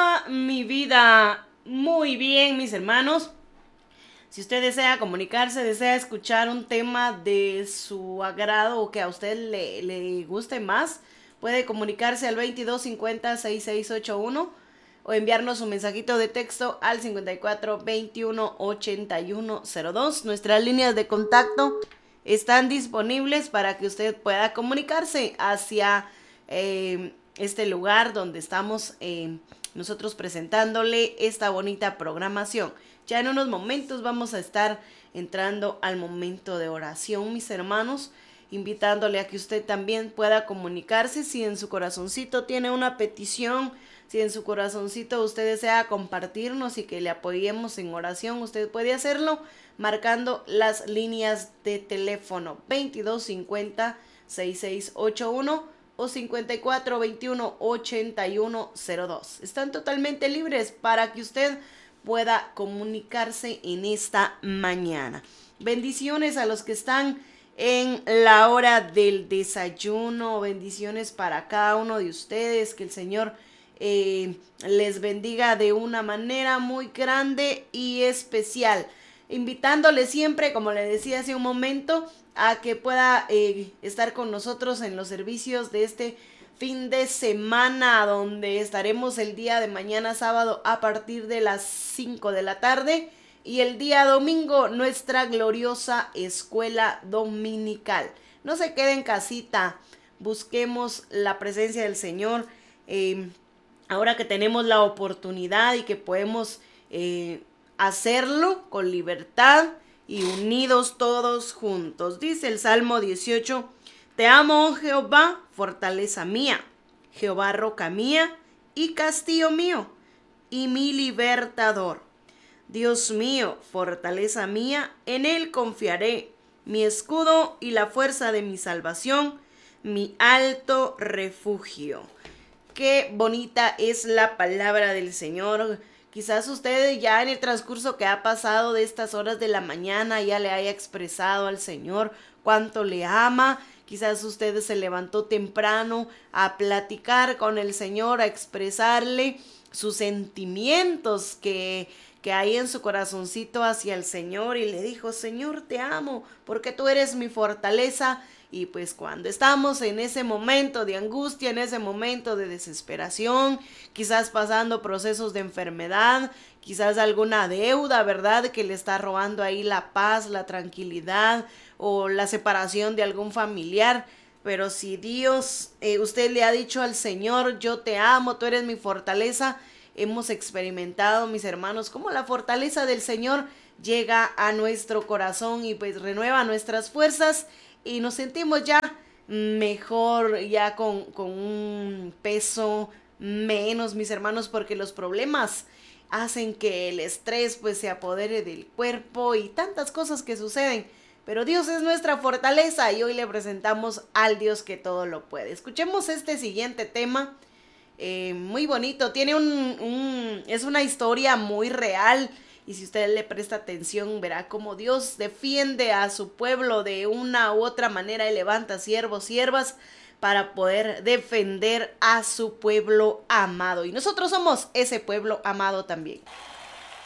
va mi vida? Muy bien, mis hermanos. Si usted desea comunicarse, desea escuchar un tema de su agrado o que a usted le guste más, puede comunicarse al 2250-6681 o enviarnos un mensajito de texto al 5421-8102. Nuestras líneas de contacto están disponibles para que usted pueda comunicarse hacia este lugar donde estamos nosotros presentándole esta bonita programación. Ya en unos momentos vamos a estar entrando al momento de oración, mis hermanos, invitándole a que usted también pueda comunicarse si en su corazoncito tiene una petición, si en su corazoncito usted desea compartirnos y que le apoyemos en oración, usted puede hacerlo marcando las líneas de teléfono 2250-6681 o 5421-8102. Están totalmente libres para que usted pueda comunicarse en esta mañana. Bendiciones a los que están en la hora del desayuno, bendiciones para cada uno de ustedes, que el Señor les bendiga de una manera muy grande y especial, invitándole siempre, como le decía hace un momento, a que pueda estar con nosotros en los servicios de este fin de semana, donde estaremos el día de mañana sábado a partir de las 5 de la tarde y el día domingo nuestra gloriosa escuela dominical. No se quede en casita, busquemos la presencia del Señor ahora que tenemos la oportunidad y que podemos hacerlo con libertad y unidos todos juntos. Dice el Salmo 18: Te amo, oh Jehová, fortaleza mía, Jehová, roca mía y castillo mío, y mi libertador. Dios mío, fortaleza mía, en él confiaré, mi escudo y la fuerza de mi salvación, mi alto refugio. Qué bonita es la palabra del Señor. Quizás usted ya en el transcurso que ha pasado de estas horas de la mañana ya le haya expresado al Señor cuánto le ama. Quizás usted se levantó temprano a platicar con el Señor, a expresarle sus sentimientos que hay en su corazoncito hacia el Señor y le dijo: Señor, te amo porque tú eres mi fortaleza. Y pues cuando estamos en ese momento de angustia, en ese momento de desesperación, quizás pasando procesos de enfermedad, quizás alguna deuda, ¿verdad?, que le está robando ahí la paz, la tranquilidad o la separación de algún familiar. Pero si Dios, usted le ha dicho al Señor: yo te amo, tú eres mi fortaleza, hemos experimentado, mis hermanos, cómo la fortaleza del Señor llega a nuestro corazón y pues renueva nuestras fuerzas y nos sentimos ya mejor, ya con un peso menos, mis hermanos, porque los problemas hacen que el estrés pues se apodere del cuerpo y tantas cosas que suceden. Pero Dios es nuestra fortaleza y hoy le presentamos al Dios que todo lo puede. Escuchemos este siguiente tema, muy bonito. Tiene es una historia muy real. Y si usted le presta atención, verá cómo Dios defiende a su pueblo de una u otra manera y levanta siervos, siervas para poder defender a su pueblo amado. Y nosotros somos ese pueblo amado también.